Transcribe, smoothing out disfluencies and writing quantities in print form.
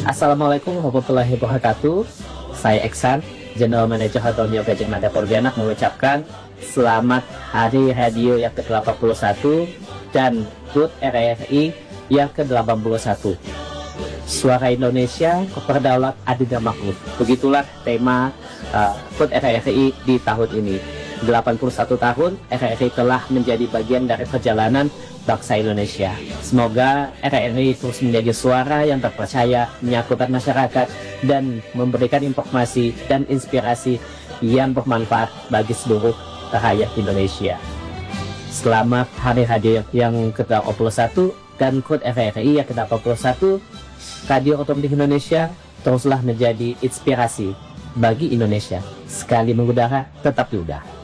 Assalamualaikum warahmatullahi wabarakatuh. Saya Eksan, General Manager Hotel New Gajah Mada Pontianak, mengucapkan selamat Hari Radio yang ke-81 dan HUT RRI yang ke-81. Suara Indonesia, Berdaulat, Adil dan Makmur. Begitulah tema HUT RRI di tahun ini. 81 tahun RRI telah menjadi bagian dari perjalanan bangsa Indonesia. Semoga RRI terus menjadi suara yang terpercaya, menyatukan masyarakat, dan memberikan informasi dan inspirasi yang bermanfaat bagi seluruh rakyat Indonesia. Selamat Hari Radio yang ke-81 dan HUT RRI yang ke-81. Radio Otomotif Indonesia teruslah menjadi inspirasi bagi Indonesia. Sekali mengudara, tetap diudah.